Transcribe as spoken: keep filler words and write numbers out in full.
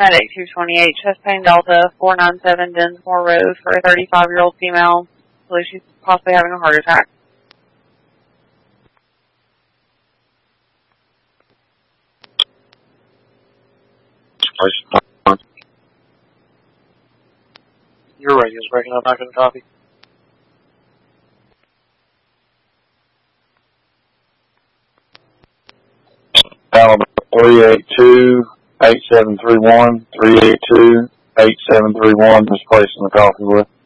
Med eight two two eight, chest pain Delta, four nine seven Densmore Road for a thirty-five-year-old female. I believe she's possibly having a heart attack. Your radio's breaking up. I couldn't copy. Alabama three eight two, eight seven three one, three eight two, eight seven three one, this place in the coffee with.